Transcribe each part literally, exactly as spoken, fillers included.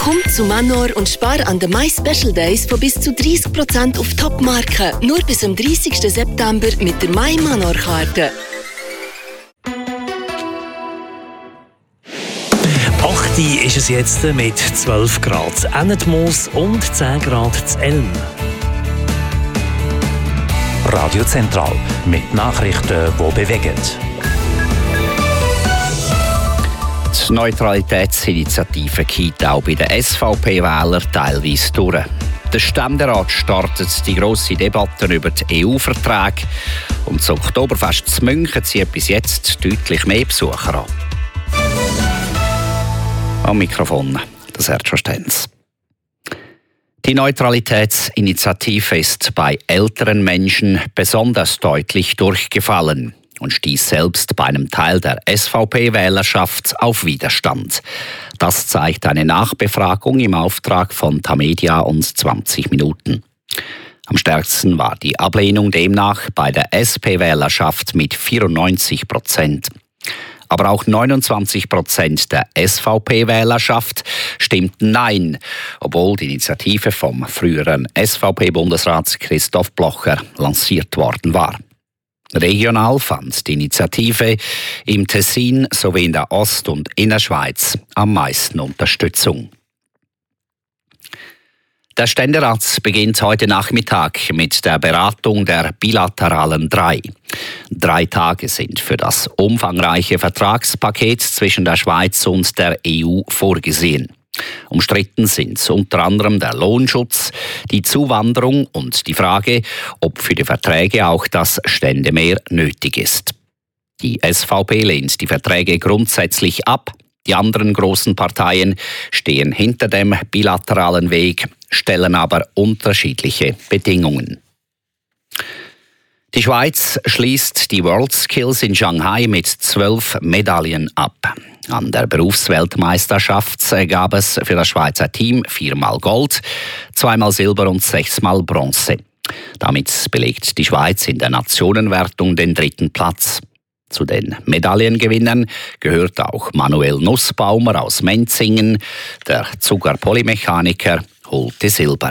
Komm zu Manor und spar an den My Special Days von bis zu dreißig Prozent auf Top-Marken. Nur bis am dreißigsten September mit der My Manor-Karte. acht ist es jetzt mit zwölf Grad in Ennetmoos und zehn Grad in Elm. Radio Zentral mit Nachrichten, die bewegen. Die Neutralitätsinitiative geht auch bei den S V P-Wählern teilweise durch. Der Ständerat startet die grosse Debatte über die E U-Verträge und das Oktoberfest zu München zieht bis jetzt deutlich mehr Besucher an. Am Mikrofon, das Herr Stenz. Die Neutralitätsinitiative ist bei älteren Menschen besonders deutlich durchgefallen und stieß selbst bei einem Teil der S V P-Wählerschaft auf Widerstand. Das zeigt eine Nachbefragung im Auftrag von Tamedia und zwanzig Minuten. Am stärksten war die Ablehnung demnach bei der S P-Wählerschaft mit vierundneunzig Prozent. Aber auch neunundzwanzig Prozent der S V P-Wählerschaft stimmten Nein, obwohl die Initiative vom früheren S V P-Bundesrat Christoph Blocher lanciert worden war. Regional fand die Initiative im Tessin sowie in der Ost- und Innerschweiz am meisten Unterstützung. Der Ständerat beginnt heute Nachmittag mit der Beratung der bilateralen Drei. Drei Tage sind für das umfangreiche Vertragspaket zwischen der Schweiz und der E U vorgesehen. Umstritten sind unter anderem der Lohnschutz, die Zuwanderung und die Frage, ob für die Verträge auch das Ständemehr nötig ist. Die S V P lehnt die Verträge grundsätzlich ab. Die anderen großen Parteien stehen hinter dem bilateralen Weg, stellen aber unterschiedliche Bedingungen. Die Schweiz schließt die WorldSkills in Shanghai mit zwölf Medaillen ab. An der Berufsweltmeisterschaft gab es für das Schweizer Team viermal Gold, zweimal Silber und sechsmal Bronze. Damit belegt die Schweiz in der Nationenwertung den dritten Platz. Zu den Medaillengewinnern gehört auch Manuel Nussbaumer aus Menzingen. Der Zuckerpolymechaniker holte Silber.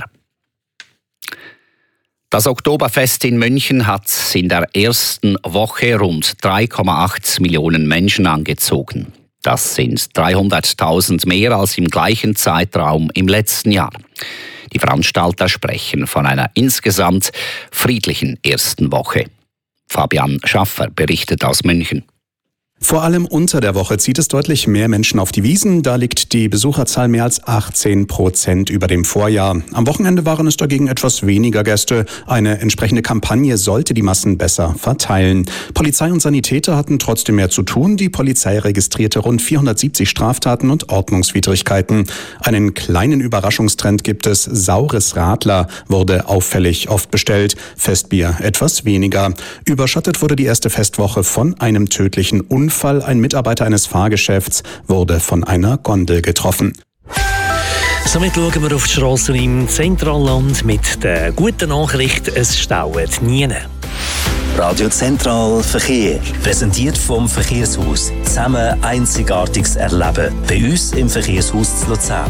Das Oktoberfest in München hat in der ersten Woche rund drei Komma acht Millionen Menschen angezogen. Das sind dreihunderttausend mehr als im gleichen Zeitraum im letzten Jahr. Die Veranstalter sprechen von einer insgesamt friedlichen ersten Woche. Fabian Schaffer berichtet aus München. Vor allem unter der Woche zieht es deutlich mehr Menschen auf die Wiesn. Da liegt die Besucherzahl mehr als achtzehn Prozent über dem Vorjahr. Am Wochenende waren es dagegen etwas weniger Gäste. Eine entsprechende Kampagne sollte die Massen besser verteilen. Polizei und Sanitäter hatten trotzdem mehr zu tun. Die Polizei registrierte rund vierhundertsiebzig Straftaten und Ordnungswidrigkeiten. Einen kleinen Überraschungstrend gibt es. Saures Radler wurde auffällig oft bestellt. Festbier etwas weniger. Überschattet wurde die erste Festwoche von einem tödlichen Unfall. Ein Mitarbeiter eines Fahrgeschäfts wurde von einer Gondel getroffen. Somit schauen wir auf die Strassen im Zentralland mit der guten Nachricht, es staut nie. Radio Zentral Verkehr. Präsentiert vom Verkehrshaus. Zusammen einzigartiges Erleben. Bei uns im Verkehrshaus zu Luzern.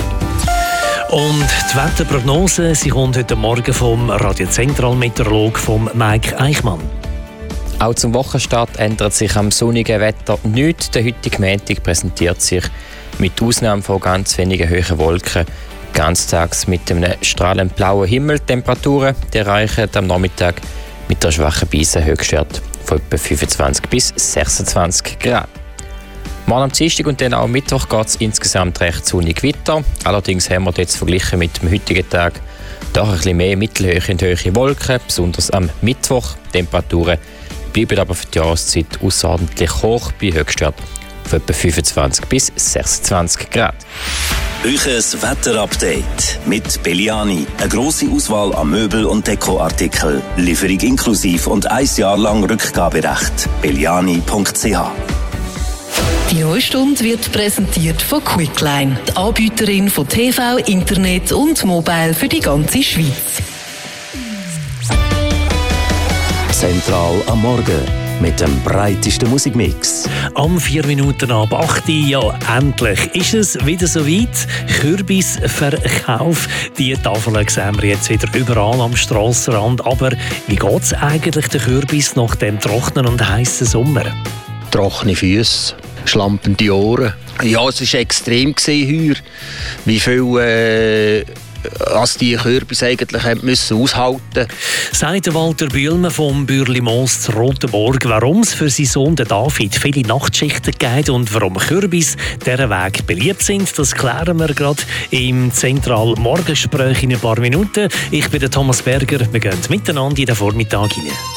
Und die Wetterprognose, sie kommt heute Morgen vom Radio Zentral Meteorolog vom Mike Eichmann. Auch zum Wochenstart ändert sich am sonnigen Wetter nichts. Der heutige Montag präsentiert sich mit Ausnahme von ganz wenigen hohen Wolken ganztags mit einem strahlend blauen Himmel. Temperaturen erreichen am Nachmittag mit der schwachen Brise Höchstwert von etwa fünfundzwanzig bis sechsundzwanzig Grad. Morgen am Dienstag und dann auch am Mittwoch geht es insgesamt recht sonnig weiter. Allerdings haben wir jetzt verglichen mit dem heutigen Tag doch ein bisschen mehr mittelhohe und hohe Wolken, besonders am Mittwoch. Temperaturen bleiben aber für die Jahreszeit außerordentlich hoch bei Höchstwert von etwa fünfundzwanzig bis sechsundzwanzig Grad. Euches Wetterupdate mit Belliani. Eine grosse Auswahl an Möbel- und Dekoartikeln. Lieferung inklusiv und ein Jahr lang Rückgaberecht. belliani punkt c h. Die neue Stunde wird präsentiert von Quickline, die Anbieterin von T V, Internet und Mobile für die ganze Schweiz. Zentral am Morgen. mit dem breitesten Musikmix. Am vier Minuten ab acht Uhr, ja endlich ist es wieder soweit. Kürbisverkauf. Die Tafeln sehen wir jetzt wieder überall am Strassenrand. Aber wie geht es eigentlich den Kürbis nach dem trockenen und heißen Sommer? Trockene Füße, schlampende Ohren. Ja, es war extrem heuer, wie viel äh, als die Kürbisse eigentlich müssen aushalten. Sagt Walter Bühlmann vom Bürli Moos zu Rotenburg, warum es für seinen Sohn David viele Nachtschichten gibt und warum Kürbis dieser Weg beliebt sind, das klären wir gerade im Zentral Morgensprech in ein paar Minuten. Ich bin der Thomas Berger, wir gehen miteinander in den Vormittag hinein.